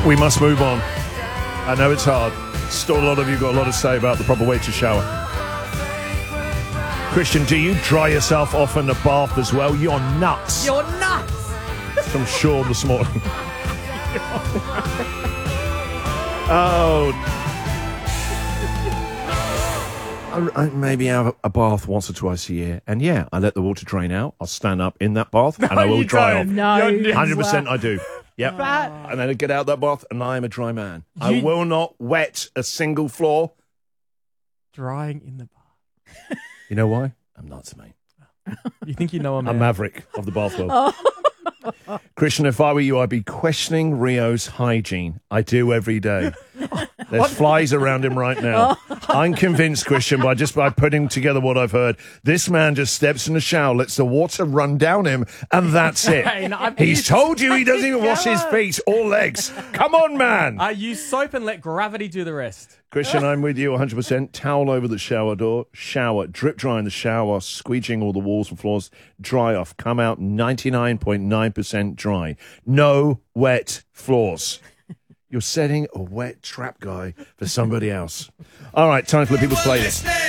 We must move on. I know it's hard. Still, a lot of you got a lot to say about the proper way to shower. Christian, do you dry yourself off in the bath as well? You're nuts. You're nuts. From Sean this morning. Oh. I maybe have a bath once or twice a year, and yeah, I let the water drain out. I'll stand up in that bath, and I will dry off. No, 100% I do. Yep. And then I get out that bath, and I am a dry man. I will not wet a single floor. Drying in the bath. You know why? I'm nuts, mate. You think you know a man? I'm Maverick of the bath world. Christian, if I were you, I'd be questioning Rio's hygiene. I do every day. There's flies around him right now. I'm convinced, Christian, just by putting together what I've heard, this man just steps in the shower, lets the water run down him, and that's it. He's told you he doesn't even wash his feet or legs. Come on, man. Use soap and let gravity do the rest. Christian, I'm with you 100%. Towel over the shower door. Shower. Drip dry in the shower. Squeegeeing all the walls and floors. Dry off. Come out 99.9% dry. No wet floors. You're setting a wet trap guy for somebody else. All right, time for the People's Playlist.